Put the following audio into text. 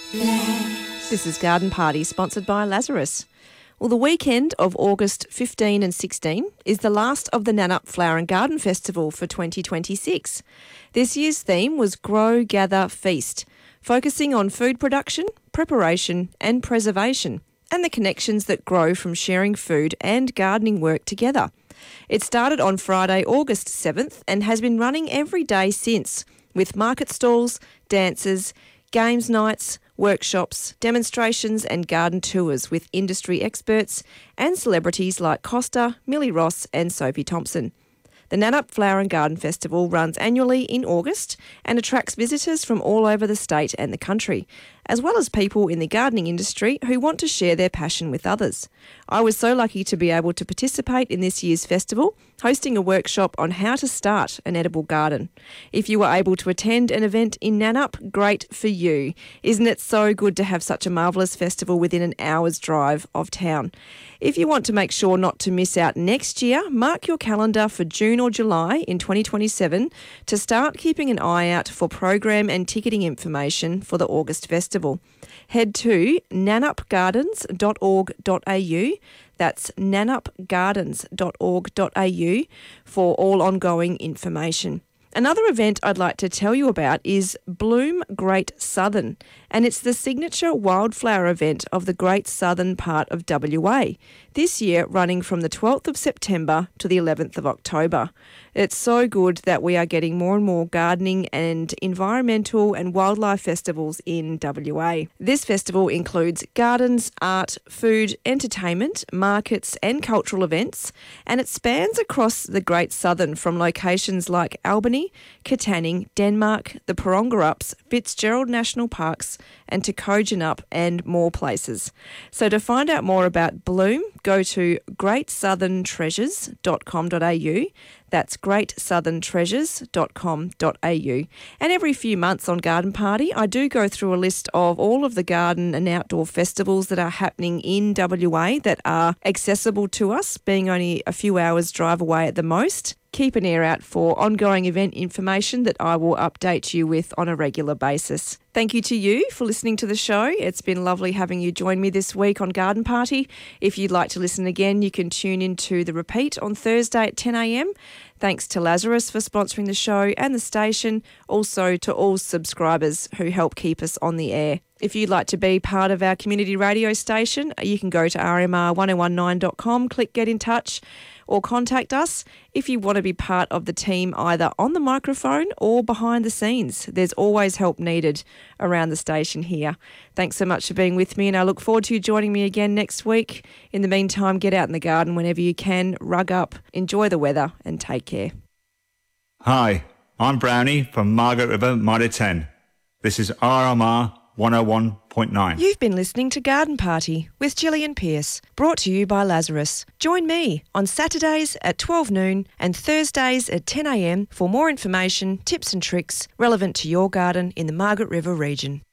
This is Garden Party, sponsored by Lazarus. Well, the weekend of August 15 and 16 is the last of the Nannup Flower and Garden Festival for 2026. This year's theme was Grow, Gather, Feast, focusing on food production, preparation and preservation, and the connections that grow from sharing food and gardening work together. It started on Friday, August 7th and has been running every day since, with market stalls, dances, games nights, workshops, demonstrations and garden tours with industry experts and celebrities like Costa, Millie Ross and Sophie Thompson. The Nannup Flower and Garden Festival runs annually in August and attracts visitors from all over the state and the country, as well as people in the gardening industry who want to share their passion with others. I was so lucky to be able to participate in this year's festival, hosting a workshop on how to start an edible garden. If you were able to attend an event in Nannup, great for you. Isn't it so good to have such a marvellous festival within an hour's drive of town? If you want to make sure not to miss out next year, mark your calendar for June or July in 2027 to start keeping an eye out for program and ticketing information for the August festival. Head to nannupgardens.org.au. That's nannupgardens.org.au for all ongoing information. Another event I'd like to tell you about is Bloom Great Southern, and it's the signature wildflower event of the Great Southern part of WA, this year running from the 12th of September to the 11th of October. It's so good that we are getting more and more gardening and environmental and wildlife festivals in WA. This festival includes gardens, art, food, entertainment, markets and cultural events, and it spans across the Great Southern from locations like Albany, Katanning, Denmark, the Parongarups, Fitzgerald National Parks and to Kojonup and more places. So to find out more about Bloom, go to greatsouthern.treasures.com.au. That's greatsouthern.treasures.com.au. And every few months on Garden Party, I do go through a list of all of the garden and outdoor festivals that are happening in WA that are accessible to us, being only a few hours drive away at the most. Keep an ear out for ongoing event information that I will update you with on a regular basis. Thank you to you for listening to the show. It's been lovely having you join me this week on Garden Party. If you'd like to listen again, you can tune into the repeat on Thursday at 10 a.m. Thanks to Lazarus for sponsoring the show and the station, also to all subscribers who help keep us on the air. If you'd like to be part of our community radio station, you can go to rmr1019.com, click Get in Touch or contact us if you want to be part of the team either on the microphone or behind the scenes. There's always help needed around the station here. Thanks so much for being with me and I look forward to you joining me again next week. In the meantime, get out in the garden whenever you can, rug up, enjoy the weather and take care. Hi, I'm Brownie from Margaret River Mitre 10. This is RMR 101.9. You've been listening to Garden Party with Gillian Pearce, brought to you by Lazarus. Join me on Saturdays at 12 noon and Thursdays at 10 a.m. for more information, tips and tricks relevant to your garden in the Margaret River region.